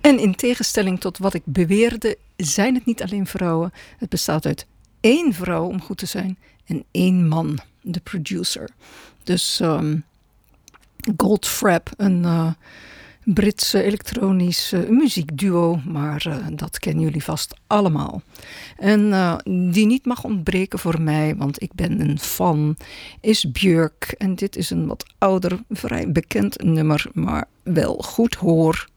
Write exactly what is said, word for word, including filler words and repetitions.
En in tegenstelling tot wat ik beweerde, zijn het niet alleen vrouwen. Het bestaat uit één vrouw, om goed te zijn, en één man, de producer. Dus um, Goldfrapp, een uh, Britse elektronisch uh, muziekduo, maar uh, dat kennen jullie vast allemaal. En uh, die niet mag ontbreken voor mij, want ik ben een fan, is Björk. En dit is een wat ouder, vrij bekend nummer, maar wel goed hoor.